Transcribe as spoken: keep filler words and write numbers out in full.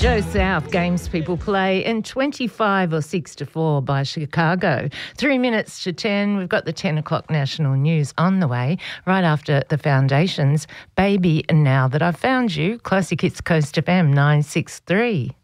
Joe South Games People play in twenty-five or six to four by Chicago. Three minutes to ten. We've got the ten o'clock national news on the way right after the Foundations. Baby, Now That I've Found You. Classic Hits Coast F M nine six three.